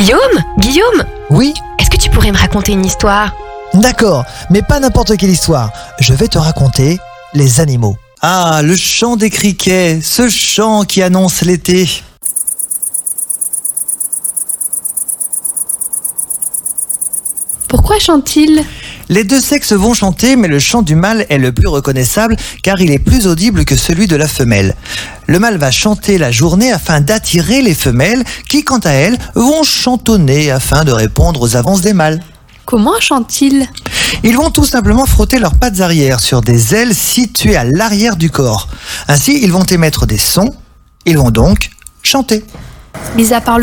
Guillaume, Oui, est-ce que tu pourrais me raconter une histoire? d'accord, mais pas n'importe quelle histoire. Je vais te raconter les animaux. Ah, le chant des criquets, ce chant qui annonce l'été. Pourquoi chante-t-il? Les deux sexes vont chanter, mais le chant du mâle est le plus reconnaissable car il est plus audible que celui de la femelle. Le mâle va chanter la journée afin d'attirer les femelles qui, quant à elles, vont chantonner afin de répondre aux avances des mâles. Comment chante-t-il? Ils vont tout simplement frotter leurs pattes arrière sur des ailes situées à l'arrière du corps. Ainsi, ils vont émettre des sons, ils vont donc chanter. Mis à part